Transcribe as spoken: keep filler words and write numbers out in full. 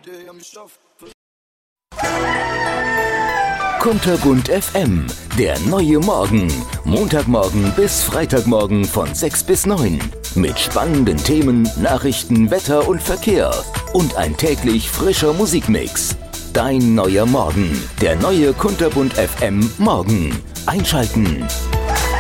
Kunterbunt F M, der neue Morgen. Montagmorgen bis Freitagmorgen von sechs bis neun. Mit spannenden Themen, Nachrichten, Wetter und Verkehr. Und ein täglich frischer Musikmix. Dein neuer Morgen. Der neue Kunterbunt F M Morgen. Einschalten.